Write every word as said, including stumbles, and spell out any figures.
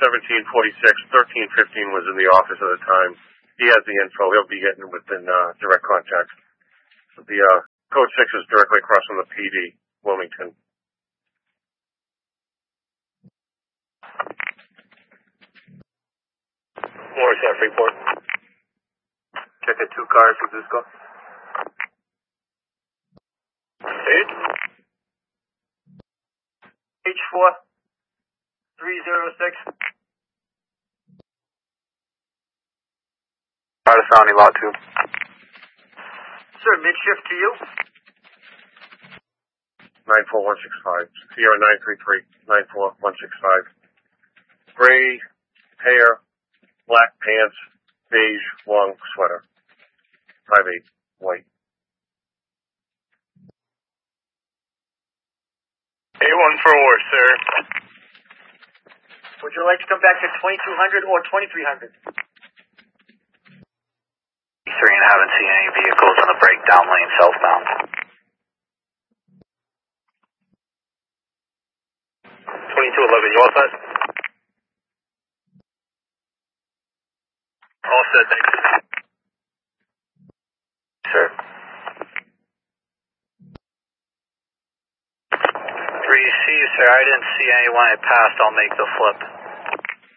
seventeen forty-six. thirteen fifteen was in the office at the time. He has the info. He'll be getting within uh, direct contact. The uh, code six is directly across from the P D, Wilmington. Morris at Freeport. Check the two cars for Cusco. Eight. H four. three zero six. Out of sounding lot two. Sir, mid-shift to you. nine four one six five. Sierra nine three three. nine four one six five. Gray hair, black pants, beige long sweater. five eight, white. eight one four, sir. Would you like to come back to twenty-two hundred or twenty-three hundred? three and haven't seen any vehicles on the breakdown lane southbound. twenty-two eleven, you all set? All set, thanks. Sir. three C, sir. I didn't see anyone I passed. I'll make the flip.